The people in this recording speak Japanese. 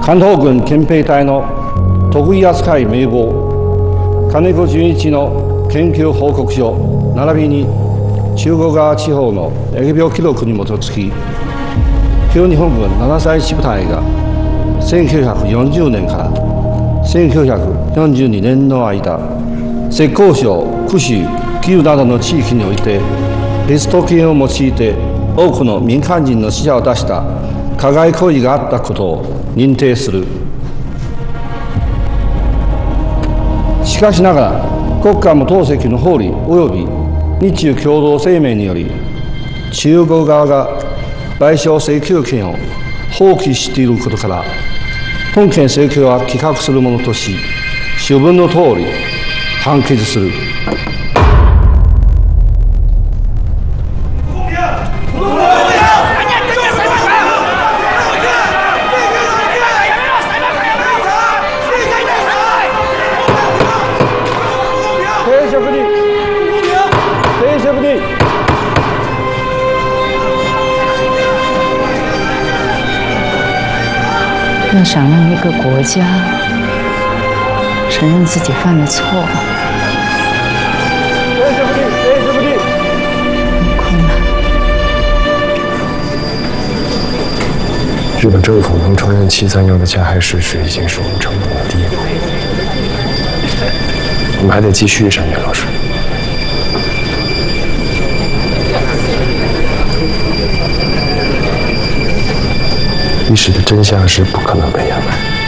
関東軍憲兵隊の特異扱い名簿、金子純一の研究報告書、並びに中国側地方の疫病記録に基づき、旧日本軍7歳支部隊が1940年から1942年の間、浙江省、杭州、紀州などの地域において、ペスト菌を用いて多くの民間人の死者を出した加害行為があったことを認定する。しかしながら、国家無党籍の法理及び日中共同声明により、中国側が賠償請求権を放棄していることから、本件請求は棄却するものとし、主文のとおり判決する。 要想让一个国家承认自己犯了错，很困难。 日本政府能承认731的加害事实，已经是我们成功的第一步。我们还得继续，山岳老师。历史的真相是不可能被掩埋。